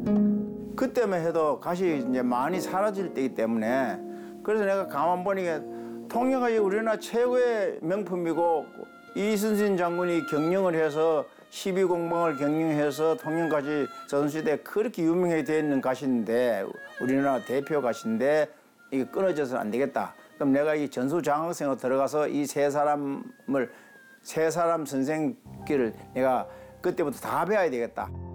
그때만 해도 가시 이제 많이 사라질 때이기 때문에 그래서 내가 가만 보니까 통영가시 우리나라 최고의 명품이고 이순신 장군이 경영을 해서 12공방을 경영해서 통영가시 조선시대에 그렇게 유명하게 되어 있는 가시인데 우리나라 대표 가시인데 이게 끊어져서는 안 되겠다. 그럼 내가 이 전수장학생으로 들어가서 이 세 사람 선생길을 내가 그때부터 다 배워야 되겠다.